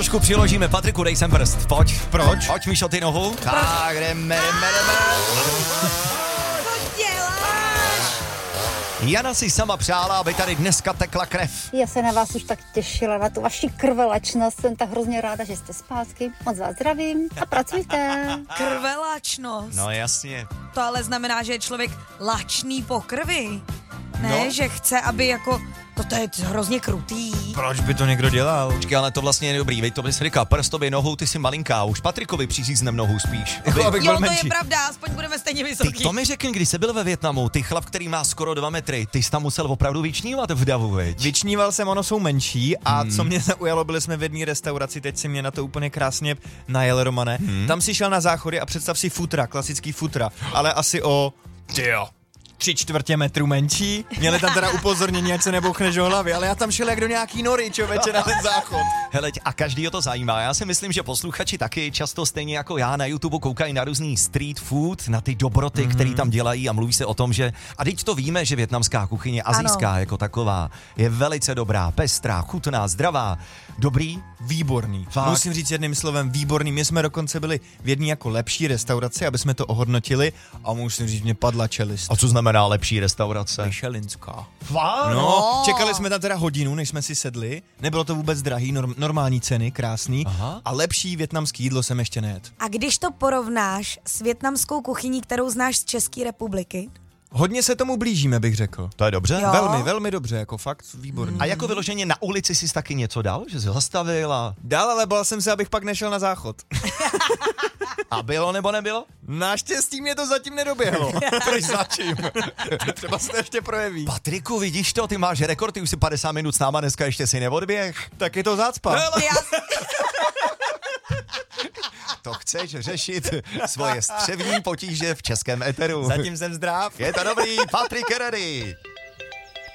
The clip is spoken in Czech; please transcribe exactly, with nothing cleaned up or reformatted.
trošku přiložíme. Patriku, dej sem prst. Pojď. Proč? Pojď, Míšo, ty nohu. Tak, jdeme, jdeme, jdeme. Jana si sama přála, aby tady dneska tekla krev. Já se na vás už tak těšila, na tu vaši krvelačnost. Jsem tak hrozně ráda, že jste zpátky. Moc vás zdravím a pracujte. Krvelačnost. No jasně. To ale znamená, že je člověk lačný po krvi. Ne, No. že chce, aby jako... To, to je hrozně krutý. Proč by to někdo dělal? Počkej, ale to vlastně je dobrý, veď to bys říkal, prstově nohou, ty jsi malinká, už Patrikovi přiříznem nohou spíš. Jako, abych byl Jo, to menší. je pravda, aspoň budeme stejně Ty vysoký. to mi řekni, když jsi byl ve Vietnamu, ty chlap, který má skoro dva metry, ty jsi tam musel opravdu vyčnívat v davu, veď? Vyčníval jsem, ono jsou menší a hmm. co mě zaujalo, byli jsme v jedné restauraci, teď si mě na to úplně krásně najel, Romane. Hmm. Tam si šel na záchody a představ si futra, klasický futra, ale asi o... Tyjo. Tři čtvrtě metru menší. Měli tam teda upozornění, ať se nebouchneš o hlavy, ale já tam šel jak do nějaký nory, čověče, na ten záchod. Hele, a každý o to zajímá. Já si myslím, že posluchači taky často stejně jako já na YouTube koukají na různý street food, na ty dobroty, mm-hmm. které tam dělají a mluví se o tom, že a teď to víme, že vietnamská kuchyně, asijská ano. jako taková, je velice dobrá, pestrá, chutná, zdravá, dobrý. Výborný. Fakt. Musím říct jedným slovem výborný. My jsme dokonce byli v jedné jako lepší restauraci, aby jsme to ohodnotili a musím říct, mě padla čelist. A co znamená lepší restaurace? Michelinská. Fakt? No, čekali jsme tam teda hodinu, než jsme si sedli. Nebylo to vůbec drahý, norm, normální ceny, krásný. Aha. A lepší vietnamský jídlo jsem ještě nejedl. A když to porovnáš s vietnamskou kuchyní, kterou znáš z České republiky, Hodně se tomu blížíme, bych řekl. To je dobře. Jo. Velmi, velmi dobře, jako fakt výborný. A jako vyloženě na ulici jsi taky něco dal? Že jsi zastavil a... Dál, ale bál jsem se, abych pak nešel na záchod. A bylo nebo nebylo? Naštěstí mě to zatím nedoběhlo. Proč začím? Třeba se to ještě projeví. Patriku, vidíš to? Ty máš rekord, ty už si padesát minut s náma, dneska ještě si neodběh. Tak je to zácpa. já, To chceš řešit svoje střevní potíže v českém eteru. Zatím jsem zdrav. Je to dobrý, Patrik Kennedy.